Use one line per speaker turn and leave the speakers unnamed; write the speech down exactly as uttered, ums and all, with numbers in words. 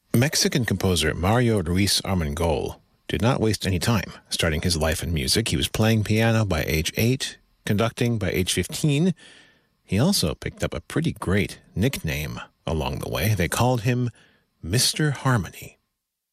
Mexican composer Mario Ruiz Armengol did not waste any time starting his life in music. He was playing piano by age eight, conducting by age fifteen. He also picked up a pretty great nickname along the way. They called him Mister Harmony.